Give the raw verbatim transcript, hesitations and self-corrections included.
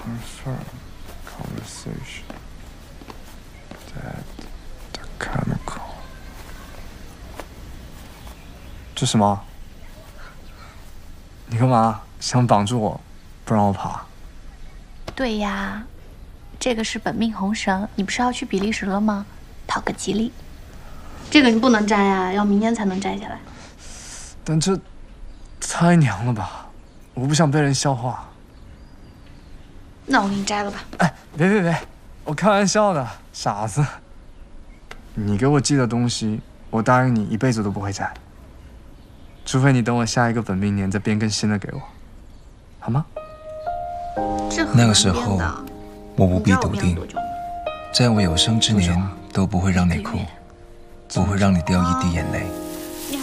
confirm conversation that the chemical。这什么？你干嘛？想绑住我，不让我跑？ 对呀，这个是本命红绳，你不是要去比利时了吗？讨个吉利。 这个你不能摘呀，要明天才能摘下来。 但这太娘了吧！我不想被人笑话。 那我给你摘了吧。 哎，别别别，我开玩笑的，傻子。你给我寄的东西，我答应你一辈子都不会摘，除非你等我下一个本命年再编更新的给我，好吗？ 那个时候，我无比笃定，在我有生之年都不会让你哭，不会让你掉一滴眼泪。